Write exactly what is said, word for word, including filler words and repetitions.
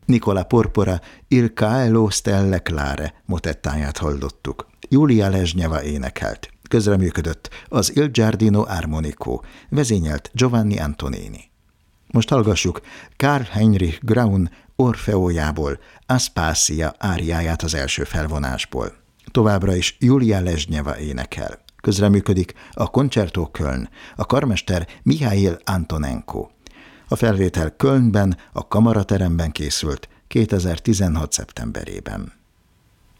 Nicola Porpora Il Caelo Stelle Clare motettáját hallottuk. Julia Lezsnyeva énekelt. Közreműködött az Il Giardino Armonico, vezényelt Giovanni Antonini. Most hallgassuk Karl Heinrich Graun Orfeójából Aspasia áriáját az első felvonásból. Továbbra is Julia Lezsnyeva énekel. Közreműködik a Concerto Köln, a karmester Mihail Antonenko. A felvétel Kölnben, a Kamarateremben készült kétezer-tizenhat. szeptemberében.